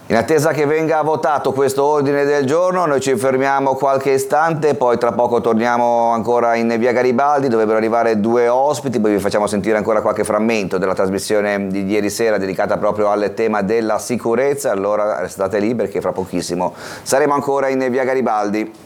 In attesa che venga votato questo ordine del giorno, noi ci fermiamo qualche istante, poi tra poco torniamo ancora in via Garibaldi, dovrebbero arrivare due ospiti, poi vi facciamo sentire ancora qualche frammento della trasmissione di ieri sera dedicata proprio al tema della sicurezza. Allora restate lì perché fra pochissimo saremo ancora in via Garibaldi.